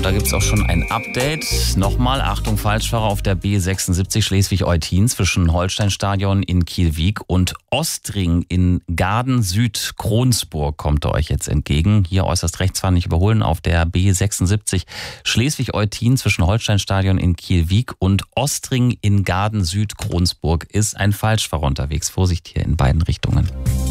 da gibt es auch schon ein Update. Nochmal, Achtung, Falschfahrer auf der B76 Schleswig-Eutin zwischen Holsteinstadion in Kielwijk und Ostring in Gaden-Süd-Kronsburg kommt euch jetzt entgegen. Hier äußerst rechts fahren, nicht überholen auf der B76 Schleswig-Eutin zwischen Holsteinstadion in Kielwijk und Ostring in Gaden-Süd-Kronsburg ist ein Falschfahrer unterwegs. Vorsicht hier in beiden Richtungen.